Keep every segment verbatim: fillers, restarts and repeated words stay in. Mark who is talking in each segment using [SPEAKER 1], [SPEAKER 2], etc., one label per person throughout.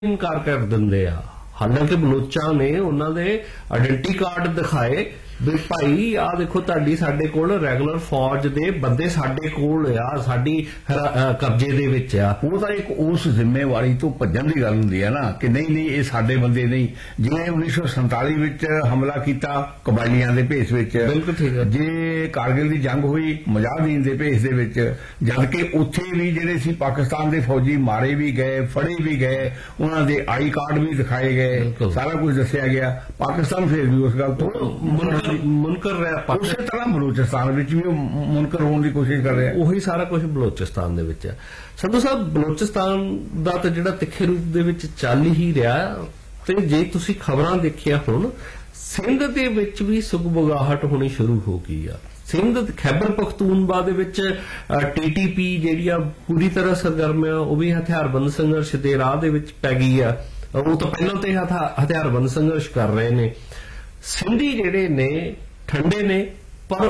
[SPEAKER 1] ਇਨਕਾਰ ਕਰ ਦਿੰਦੇ ਆ। ਹਾਲਾਂਕਿ ਬਲੋਚਾਂ ਨੇ ਉਹਨਾਂ ਦੇ ਆਇਡੈਂਟੀ ਕਾਰਡ ਦਿਖਾਏ ਵੀ ਭਾਈ ਆਹ ਦੇਖੋ ਤੁਹਾਡੀ ਸਾਡੇ ਕੋਲ ਰੈਗੂਲਰ ਫੌਜ ਦੇ ਬੰਦੇ ਸਾਡੇ ਕੋਲ ਆ, ਸਾਡੀ ਕਬਜ਼ੇ ਦੇ ਵਿੱਚ ਆ।
[SPEAKER 2] ਉਹ ਤਾਂ ਇੱਕ ਉਸ ਜ਼ਿੰਮੇਵਾਰੀ ਤੋਂ ਭੱਜਣ ਦੀ ਗੱਲ ਹੁੰਦੀ ਹੈ ਨਾ ਕਿ ਨਹੀਂ ਨਹੀਂ ਇਹ ਸਾਡੇ ਬੰਦੇ ਨਹੀਂ। ਜਿਵੇਂ ਉੱਨੀ ਸੌ ਸੰਤਾਲੀ ਵਿੱਚ ਹਮਲਾ ਕੀਤਾ ਕਬਾਇਲੀਆਂ ਦੇ ਭੇਸ ਵਿੱਚ,
[SPEAKER 1] ਬਿਲਕੁਲ ਠੀਕ ਹੈ।
[SPEAKER 2] ਜੇ ਕਾਰਗਿਲ ਦੀ ਜੰਗ ਹੋਈ ਮੁਜਾਹਿਦੀਨ ਦੇ ਭੇਸ ਦੇ ਵਿੱਚ, ਜਦਕਿ ਉੱਥੇ ਵੀ ਜਿਹੜੇ ਸੀ ਪਾਕਿਸਤਾਨ ਦੇ ਫੌਜੀ ਮਾਰੇ ਵੀ ਗਏ, ਫੜੇ ਵੀ ਗਏ, ਉਹਨਾਂ ਦੇ ਆਈ ਕਾਰਡ ਵੀ ਦਿਖਾਏ ਗਏ, ਸਾਰਾ ਕੁਝ ਦੱਸਿਆ ਗਿਆ। ਪਾਕਿਸਤਾਨ ਫਿਰ ਵੀ ਉਸ ਗੱਲ ਤੋਂ
[SPEAKER 1] ਮੁਨਕਰ ਰਿਹਾ।
[SPEAKER 2] ਉਸੇ ਤਰ੍ਹਾਂ ਬਲੂਚਿਸਤਾਨ ਵਿੱਚ ਵੀ ਮੁਨਕਰ ਹੋਣ ਦੀ ਕੋਸ਼ਿਸ਼ ਕਰ ਰਿਹਾ।
[SPEAKER 1] ਉਹੀ ਸਾਰਾ ਕੁਝ ਬਲੋਚਿਸਤਾਨ ਦੇ ਵਿੱਚ ਹੈ। ਸੰਧੂ ਸਾਹਿਬ, ਬਲੋਚਿਸਤਾਨ ਦਾ ਤਾਂ ਜਿਹੜਾ ਤਿੱਖੇ ਰੂਪ ਦੇ ਵਿੱਚ ਚੱਲ ਹੀ ਰਿਹਾ, ਤੇ ਜੇ ਤੁਸੀਂ ਖਬਰਾਂ ਦੇਖਿਆ ਹੁਣ ਸਿੰਧ ਦੇ ਵਿੱਚ ਵੀ ਸੁਗਬੁਗਾਹਟ ਹੋਣੀ ਸ਼ੁਰੂ ਹੋ ਗਈ ਆ। ਸਿੰਧ ਖੈਬਰ ਪਖਤੂਨਵਾ ਦੇ ਵਿੱਚ ਟੀਟੀਪੀ ਜਿਹੜੀ ਆ ਪੂਰੀ ਤਰ੍ਹਾਂ ਸਰਗਰਮ ਆ, ਉਹ ਵੀ ਹਥਿਆਰਬੰਦ ਸੰਘਰਸ਼ ਦੇ ਰਾਹ ਦੇ ਵਿੱਚ ਪੈ ਗਈ ਆ। ਉਹ ਤਾਂ ਪਹਿਲਾਂ ਤੇ ਹਥਿਆਰਬੰਦ ਸੰਘਰਸ਼ ਕਰ ਰਹੇ ਨੇ। ਸਿੰਧੀ ਜਿਹੜੇ ਨੇ ਠੰਡੇ ਨੇ, ਪਰ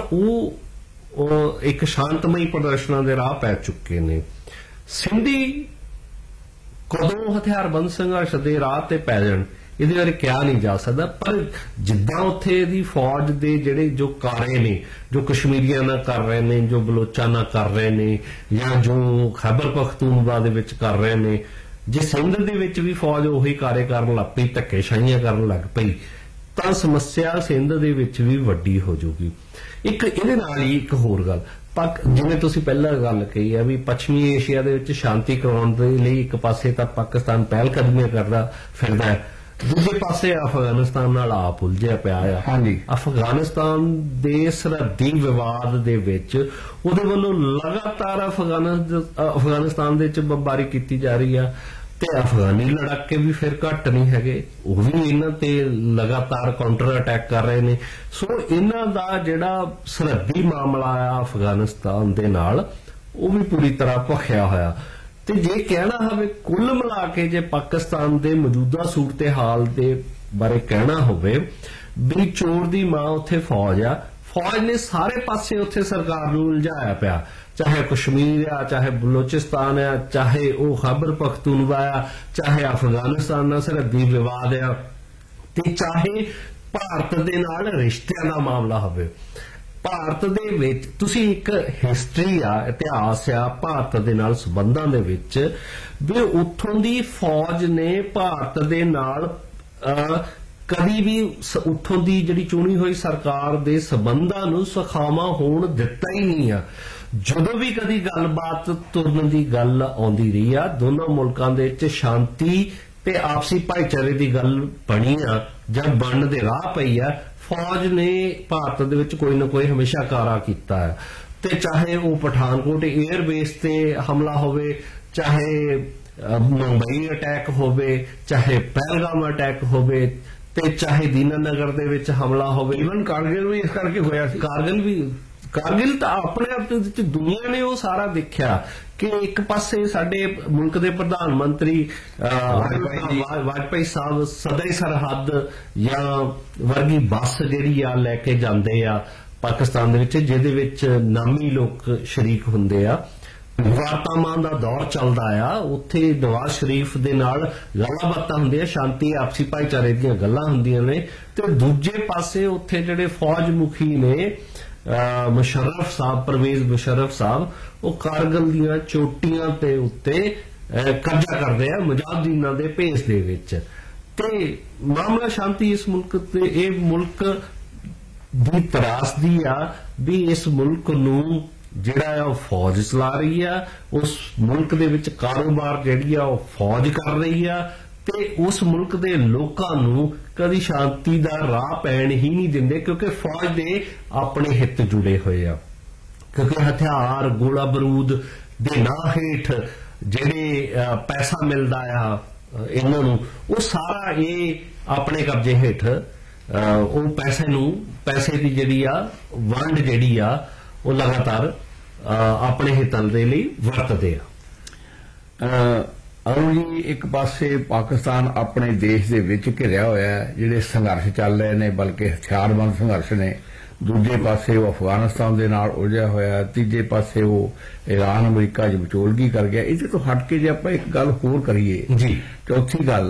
[SPEAKER 1] ਉਹ ਇੱਕ ਸ਼ਾਂਤਮਈ ਪ੍ਰਦਰਸ਼ਨਾਂ ਦੇ ਰਾਹ ਪੈ ਚੁੱਕੇ ਨੇ। ਸਿੰਧੀ ਕਦੋਂ ਹਥਿਆਰਬੰਦ ਸੰਘਰਸ਼ ਦੇ ਰਾਹ ਤੇ ਪੈ ਜਾਣ ਇਹਦੇ ਬਾਰੇ ਕਿਹਾ ਨਹੀਂ ਜਾ ਸਕਦਾ, ਪਰ ਜਿੱਦਾਂ ਉੱਥੇ ਦੀ ਫੌਜ ਦੇ ਜਿਹੜੇ ਜੋ ਕਾਰੇ ਨੇ, ਜੋ ਕਸ਼ਮੀਰੀਆਂ ਨਾਲ ਕਰ ਰਹੇ ਨੇ, ਜੋ ਬਲੋਚਾਂ ਨਾਲ ਕਰ ਰਹੇ ਨੇ, ਜਾਂ ਜੋ ਖੈਬਰ ਪਖਤੂਨਵਾ ਦੇ ਵਿੱਚ ਕਰ ਰਹੇ ਨੇ, ਜੇ ਸਿੰਧ ਦੇ ਵਿੱਚ ਵੀ ਫੌਜ ਉਹੀ ਕਾਰੇ ਕਰਨ ਲੱਗ ਪਈ, ਧੱਕੇਸ਼ਾਹੀਆਂ ਕਰਨ ਲੱਗ ਪਈ, ਤਾਂ ਸਮੱਸਿਆ ਸਿੰਧ ਦੇ ਵਿੱਚ ਵੀ ਵੱਡੀ ਹੋ ਜਾਊਗੀ। ਇੱਕ ਇਹਦੇ ਨਾਲ ਹੀ ਇੱਕ ਹੋਰ ਗੱਲ, ਪਾਕ ਜਿਵੇਂ ਤੁਸੀਂ ਪਹਿਲਾਂ ਗੱਲ ਕਹੀ ਆ ਵੀ ਪੱਛਮੀ ਏਸ਼ੀਆ ਦੇ ਵਿੱਚ ਸ਼ਾਂਤੀ ਕਰਾਉਣ ਦੇ ਲਈ ਇੱਕ ਪਾਸੇ ਤਾਂ ਪਾਕਿਸਤਾਨ ਪਹਿਲ ਕਦਮੀਆਂ ਕਰਦਾ ਫਿਰਦਾ ਹੈ, ਦੂਜੇ ਪਾਸੇ ਅਫਗਾਨਿਸਤਾਨ ਨਾਲ ਆਪ ਉਲਝਿਆ ਪਿਆ ਆ।
[SPEAKER 2] ਹਾਂਜੀ,
[SPEAKER 1] ਅਫਗਾਨਿਸਤਾਨ ਦੇ ਸਰਹੱਦੀ ਵਿਵਾਦ ਦੇ ਵਿੱਚ ਉਹਦੇ ਵੱਲੋਂ ਲਗਾਤਾਰ ਅਫਗਾਨਿਸਤਾਨ ਦੇ ਵਿੱਚ ਬੰਬਾਰੀ ਕੀਤੀ ਜਾ ਰਹੀ ਆ, ਤੇ ਅਫਗਾਨੀ ਲੜਾਕੇ ਵੀ ਫਿਰ ਘੱਟ ਨਹੀਂ ਹੈਗੇ, ਉਹ ਵੀ ਇਹਨਾਂ ਤੇ ਲਗਾਤਾਰ ਕਾਊਂਟਰ ਅਟੈਕ ਕਰ ਰਹੇ ਨੇ। ਸੋ ਇਹਨਾਂ ਦਾ ਜਿਹੜਾ ਸਰਹੱਦੀ ਮਾਮਲਾ ਆ ਅਫਗਾਨਿਸਤਾਨ ਦੇ ਨਾਲ, ਉਹ ਵੀ ਪੂਰੀ ਤਰ੍ਹਾਂ ਭਖਿਆ ਹੋਇਆ। ਤੇ ਜੇ ਕਹਿਣਾ ਹੋਵੇ ਕੁੱਲ ਮਿਲਾ ਕੇ, ਜੇ ਪਾਕਿਸਤਾਨ ਦੇ ਮੌਜੂਦਾ ਸੂਰਤ ਹਾਲ ਦੇ ਬਾਰੇ ਕਹਿਣਾ ਹੋਵੇ ਵੀ ਚੋਰ ਦੀ ਮਾਂ ਉੱਥੇ ਫੌਜ ਆ, ਫੌਜ ਨੇ ਸਾਰੇ ਪਾਸੇ ਉੱਥੇ ਸਰਕਾਰ ਨੂੰ ਉਲਝਾਇਆ ਪਿਆ, ਚਾਹੇ ਕਸ਼ਮੀਰ ਆ, ਚਾਹੇ ਬਲੋਚਿਸਤਾਨ ਆ, ਚਾਹੇ ਉਹ ਖੈਬਰ ਪਖਤੂਨਵਾ ਆ, ਚਾਹੇ ਅਫਗਾਨਿਸਤਾਨ ਨਾਲ ਸਰਹੱਦੀ ਵਿਵਾਦ ਆ, ਤੇ ਚਾਹੇ ਭਾਰਤ ਦੇ ਨਾਲ ਰਿਸ਼ਤਿਆਂ ਦਾ ਮਾਮਲਾ ਹੋਵੇ। ਭਾਰਤ ਦੇ ਵਿੱਚ ਤੁਸੀਂ ਇੱਕ ਹਿਸਟਰੀ ਆ, ਇਤਿਹਾਸ ਆ ਭਾਰਤ ਦੇ ਨਾਲ ਸੰਬੰਧਾਂ ਦੇ ਵਿੱਚ, ਵੀ ਉੱਥੋਂ ਦੀ ਫੌਜ ਨੇ ਭਾਰਤ ਦੇ ਨਾਲ ਕਦੀ ਵੀ ਉੱਥੋਂ ਦੀ ਜਿਹੜੀ ਚੁਣੀ ਹੋਈ ਸਰਕਾਰ ਦੇ ਸੰਬੰਧਾਂ ਨੂੰ ਸੁਖਾਵਾਂ ਹੋਣ ਦਿੱਤਾ ਹੀ ਨਹੀਂ ਆ। ਜਦੋਂ ਵੀ ਕਦੀ ਗੱਲਬਾਤ ਤੁਰਨ ਦੀ ਗੱਲ ਆਉਂਦੀ ਰਹੀ ਆ, ਦੋਨੋਂ ਮੁਲਕਾਂ ਦੇ ਵਿੱਚ ਸ਼ਾਂਤੀ ਤੇ ਆਪਸੀ ਭਾਈਚਾਰੇ ਦੀ ਗੱਲ ਬਣੀ ਆ ਜਾਂ ਬਣਨ ਦੇ ਰਾਹ ਪਈ ਆ, ਫੌਜ ਨੇ ਭਾਰਤ ਦੇ ਵਿੱਚ ਕੋਈ ਨਾ ਕੋਈ ਹਮੇਸ਼ਾ ਕਾਰਾ ਕੀਤਾ ਹੈ। ਤੇ ਚਾਹੇ ਉਹ ਪਠਾਨਕੋਟ 에ਅਰਬੇਸ ਤੇ ਹਮਲਾ ਹੋਵੇ, ਚਾਹੇ ਮੁੰਬਈ ਅਟੈਕ ਹੋਵੇ, ਚਾਹੇ ਪਹਿਲਗਾਮ ਅਟੈਕ ਹੋਵੇ, ਤੇ ਚਾਹੇ ਦੀਨਾਨਗਰ ਦੇ ਵਿੱਚ ਹਮਲਾ ਹੋਵੇ।
[SPEAKER 2] ਇਵਨ ਕਾਰਗਿਲ ਵੀ ਇਸ ਕਰਕੇ ਹੋਇਆ ਸੀ।
[SPEAKER 1] ਕਾਰਗਿਲ ਵੀ ਕਾਰਗਿਲ ਤਾਂ ਆਪਣੇ ਆਪ ਦੇ ਦੁਨੀਆ ਨੇ ਉਹ ਸਾਰਾ ਦੇਖਿਆ ਕਿ ਇੱਕ ਪਾਸੇ ਸਾਡੇ ਮੁਲਕ ਦੇ ਪ੍ਰਧਾਨ ਮੰਤਰੀ ਵਾਜਪਾਈ ਸਾਹਿਬ ਸਦਾ ਸਰਹੱਦ ਜਾਂ ਵਰਗੀ ਬੱਸ ਜਿਹੜੀ ਆ ਲੈ ਕੇ ਜਾਂਦੇ ਆ ਪਾਕਿਸਤਾਨ ਦੇ ਵਿੱਚ, ਜਿਹਦੇ ਵਿੱਚ ਨਾਮੀ ਲੋਕ ਸ਼ਰੀਕ ਹੁੰਦੇ ਆ, ਵਾਰਤਾਵਾਂ ਦਾ ਦੌਰ ਚੱਲਦਾ ਆ, ਉੱਥੇ ਨਵਾਜ਼ ਸ਼ਰੀਫ ਦੇ ਨਾਲ ਗੱਲਾਂ ਬਾਤਾਂ ਹੁੰਦੀਆਂ, ਸ਼ਾਂਤੀ ਆਪਸੀ ਭਾਈਚਾਰੇ ਦੀਆਂ ਗੱਲਾਂ ਹੁੰਦੀਆਂ ਨੇ, ਤੇ ਦੂਜੇ ਪਾਸੇ ਉੱਥੇ ਜਿਹੜੇ ਫੌਜ ਮੁਖੀ ਨੇ ਮੁਸ਼ਰਫ ਸਾਹਿਬ, ਪਰਵੇਜ਼ ਮੁਸ਼ਰਫ ਸਾਹਿਬ, ਉਹ ਕਾਰਗਿਲ ਦੀਆਂ ਚੋਟੀਆਂ ਤੇ ਉੱਤੇ ਕਬਜ਼ਾ ਕਰਦੇ ਆ ਮੁਜਾਹਿਦੀਨਾਂ ਦੇ ਭੇਸ ਦੇ ਵਿੱਚ। ਤੇ ਮਾਮਲਾ ਸ਼ਾਂਤੀ ਇਸ ਮੁਲਕ ਤੇ, ਇਹ ਮੁਲਕ ਦੀ ਤਰਾਸਦੀ ਆ ਵੀ ਇਸ ਮੁਲਕ ਨੂੰ ਜਿਹੜਾ ਆ ਉਹ ਫੌਜ ਚਲਾ ਰਹੀ ਆ, ਉਸ ਮੁਲਕ ਦੇ ਵਿੱਚ ਕਾਰੋਬਾਰ ਜਿਹੜੀ ਆ ਉਹ ਫੌਜ ਕਰ ਰਹੀ ਆ, ਤੇ ਉਸ ਮੁਲਕ ਦੇ ਲੋਕਾਂ ਨੂੰ ਕਦੀ ਸ਼ਾਂਤੀ ਦਾ ਰਾਹ ਪੈਣ ਹੀ ਨਹੀਂ ਦਿੰਦੇ, ਕਿਉਂਕਿ ਫੌਜ ਦੇ ਆਪਣੇ ਹਿੱਤ ਜੁੜੇ ਹੋਏ ਆ। ਕਿਉਂਕਿ ਹਥਿਆਰ, ਗੋਲਾ ਬਰੂਦ ਦੇ ਨਾਂ ਹੇਠ ਜਿਹੜੇ ਪੈਸਾ ਮਿਲਦਾ ਆ ਇਹਨਾਂ ਨੂੰ, ਉਹ ਸਾਰਾ ਇਹ ਆਪਣੇ ਕਬਜ਼ੇ ਹੇਠ, ਉਹ ਪੈਸੇ ਨੂੰ, ਪੈਸੇ ਦੀ ਜਿਹੜੀ ਆ ਵੰਡ ਜਿਹੜੀ ਆ ਉਹ ਲਗਾਤਾਰ ਆਪਣੇ ਹਿੱਤਾਂ ਦੇ ਲਈ ਵਰਤਦੇ ਆ।
[SPEAKER 2] ਅਰੁਣ ਜੀ, ਇੱਕ ਪਾਸੇ ਪਾਕਿਸਤਾਨ ਆਪਣੇ ਦੇਸ਼ ਦੇ ਵਿੱਚ ਘਿਰਿਆ ਹੋਇਆ ਹੈ, ਜਿਹੜੇ ਸੰਘਰਸ਼ ਚੱਲ ਰਹੇ ਨੇ, ਬਲਕਿ ਹਥਿਆਰਬੰਦ ਸੰਘਰਸ਼ ਨੇ, ਦੂਜੇ ਪਾਸੇ ਉਹ ਅਫਗਾਨਿਸਤਾਨ ਦੇ ਨਾਲ ਉਲਝਿਆ ਹੋਇਆ, ਤੀਜੇ ਪਾਸੇ ਉਹ ਈਰਾਨ ਅਮਰੀਕਾ 'ਚ ਵਿਚੋਲਗੀ ਕਰ ਗਿਆ। ਇਹਦੇ ਤੋਂ ਹਟ ਕੇ ਜੇ ਆਪਾਂ ਇੱਕ ਗੱਲ ਹੋਰ ਕਰੀਏ,
[SPEAKER 1] ਜੀ
[SPEAKER 2] ਚੌਥੀ ਗੱਲ